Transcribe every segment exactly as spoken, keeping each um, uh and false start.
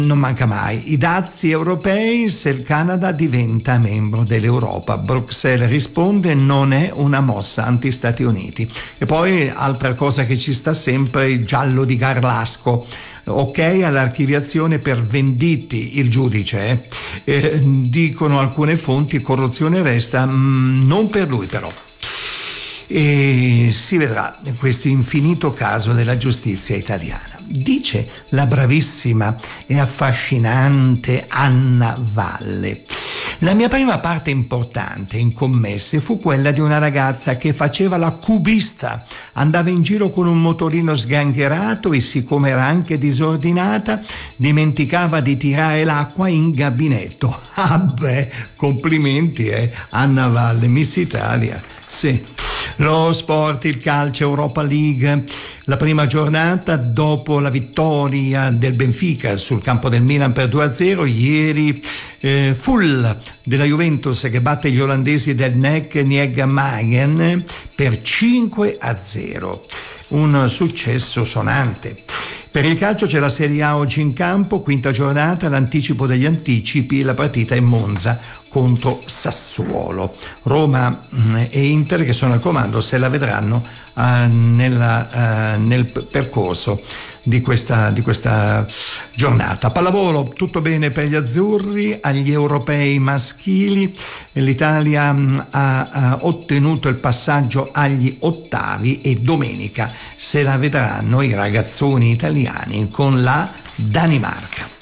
non manca mai. I dazi europei se il Canada diventa membro dell'Europa. Bruxelles risponde: non è una mossa anti-Stati Uniti. E poi altra cosa che ci sta sempre, il giallo di Garlasco. Ok all'archiviazione per Venditti, il giudice, eh? Eh, dicono alcune fonti, corruzione resta, mh, non per lui però. E si vedrà questo infinito caso della giustizia italiana. Dice la bravissima e affascinante Anna Valle: la mia prima parte importante in commesse fu quella di una ragazza che faceva la cubista, andava in giro con un motorino sgangherato e, siccome era anche disordinata, dimenticava di tirare l'acqua in gabinetto. Ah beh, complimenti, eh, Anna Valle, Miss Italia. Sì. Lo sport, il calcio, Europa League, la prima giornata dopo la vittoria del Benfica sul campo del Milan per due a zero, ieri eh, full della Juventus che batte gli olandesi del N E C Nijmegen per cinque a zero, un successo sonante. Per il calcio c'è la Serie A oggi in campo, quinta giornata, l'anticipo degli anticipi, la partita è Monza contro Sassuolo. Roma e Inter, che sono al comando, se la vedranno uh, nella, uh, nel percorso di questa, di questa giornata. Pallavolo, tutto bene per gli azzurri agli europei maschili. L'Italia mh, ha, ha ottenuto il passaggio agli ottavi e domenica se la vedranno i ragazzoni italiani con la Danimarca.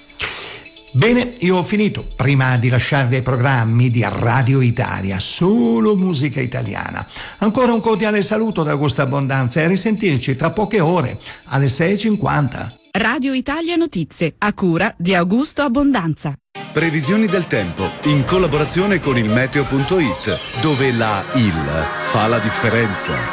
Bene, io ho finito. Prima di lasciarvi ai programmi di Radio Italia, solo musica italiana, ancora un cordiale saluto da Augusto Abbondanza e a risentirci tra poche ore alle sei e cinquanta. Radio Italia Notizie, a cura di Augusto Abbondanza. Previsioni del tempo in collaborazione con il meteo punto it, dove la I L fa la differenza.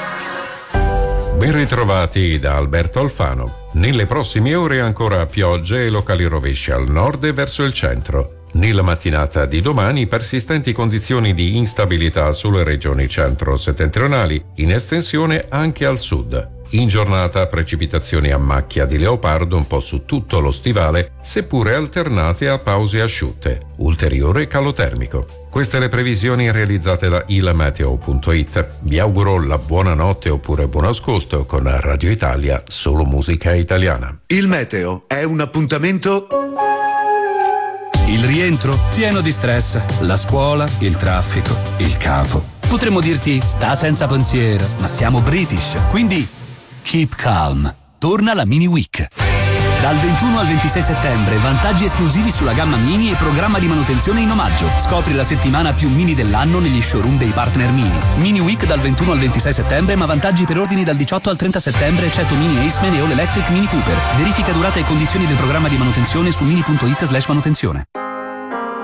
Ben ritrovati da Alberto Alfano. Nelle prossime ore ancora piogge e locali rovesci al nord e verso il centro. Nella mattinata di domani persistenti condizioni di instabilità sulle regioni centro-settentrionali, in estensione anche al sud. In giornata precipitazioni a macchia di leopardo un po' su tutto lo stivale, seppure alternate a pause asciutte. Ulteriore calo termico. Queste le previsioni realizzate da il meteo punto it. Vi auguro la buonanotte oppure buon ascolto con Radio Italia, solo musica italiana. Il meteo è un appuntamento. Il rientro pieno di stress, la scuola, il traffico, il capo. Potremmo dirti sta senza pensiero, ma siamo British, quindi keep calm. Torna la Mini Week. Dal ventuno al ventisei settembre, vantaggi esclusivi sulla gamma Mini e programma di manutenzione in omaggio. Scopri la settimana più Mini dell'anno negli showroom dei partner Mini. Mini Week dal ventuno al ventisei settembre, ma vantaggi per ordini dal diciotto al trenta settembre, eccetto Mini Aceman e All Electric Mini Cooper. Verifica durata e condizioni del programma di manutenzione su mini punto it slash manutenzione.